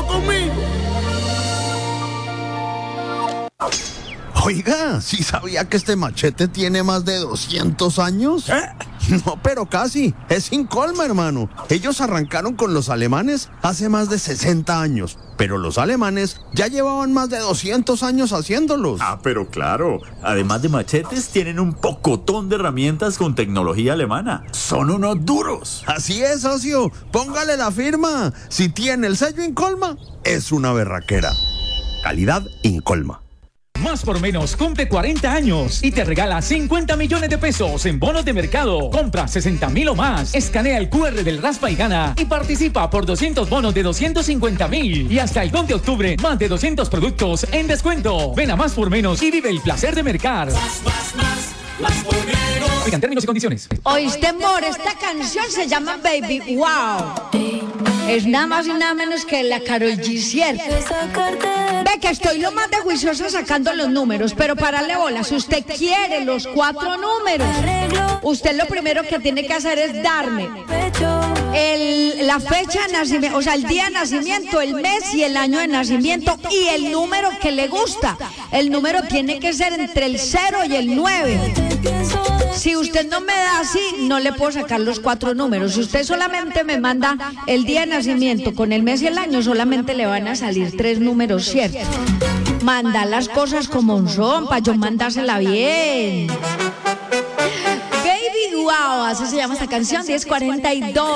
Cuidado conmigo. Oiga, ¿sí sabía que este machete tiene más de 200 años? No, pero casi. Es Incolma, hermano. Ellos arrancaron con los alemanes hace más de 60 años, pero los alemanes ya llevaban más de 200 años haciéndolos. Ah, pero claro. Además de machetes, tienen un pocotón de herramientas con tecnología alemana. Son unos duros. Así es, socio. Póngale la firma. Si tiene el sello Incolma, es una berraquera. Calidad Incolma. Más por menos cumple 40 años y te regala 50 millones de pesos en bonos de mercado. Compra 60,000 o más. Escanea el QR del Raspa y Gana y participa por 200 bonos de 250,000. Y hasta el 2 de octubre, más de 200 productos en descuento. Ven a Más por Menos y vive el placer de mercar. Más por menos. Oigan, términos y condiciones. Oíste, amor, esta canción se llama Baby Wow. Es nada más y nada menos que la Karol G, ¿cierto? Ve que estoy lo más de juiciosa sacando los números, pero parale bola, si usted quiere los 4 números, usted lo primero que tiene que hacer es darme la fecha de nacimiento, o sea, el día de nacimiento, el mes y el año de nacimiento y el número que le gusta. El número tiene que ser entre el 0 y el 9. Si usted no me da así, no le puedo sacar los 4 números. Si usted solamente me manda el día de nacimiento con el mes y el año, solamente le van a salir 3 números, ¿cierto? Manda las cosas como son, para yo mandársela bien. Baby Wow, así se llama esta canción, 10:42.